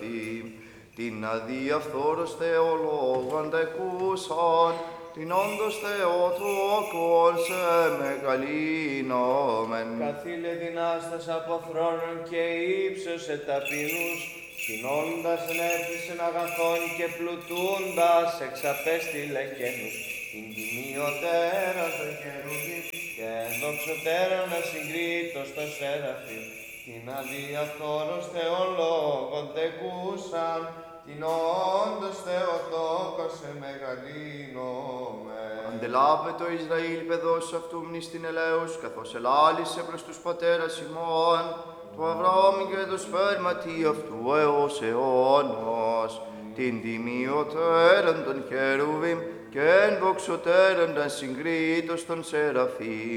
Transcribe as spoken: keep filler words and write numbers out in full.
Σεραφείμ, την αδιαφθόρος Θεολόγων τεκούσαν, την όντως Θεοτόκον σε μεγαλύνομεν. Καθήλε δυνάστας από θρόνων και ύψωσε ταπεινούς, κοινώντας νεύθυσεν αγαθών και πλουτούντας εξαπέστειλε καίνους. Την τιμιωτέρα των χερουβίμ και ενδοξωτέρων ασυγκρίτως των Σεραφείμ, την αδιαφθόρος Θεολόγων τεκούσαν, την όντως Θεοτόκον σε μεγαλύνομεν. Αντελάβε το Ισραήλ παιδός αυτού μνηστην ελέους, καθώς ελάλησε προς τους πατέρας ημών, του Αβραάμ και το σπέρματι αυτού έως αιώνος, την τιμιωτέραν των χερουβίμ και ενδοξωτέραν των συγκρίτως των Σεραφείμ.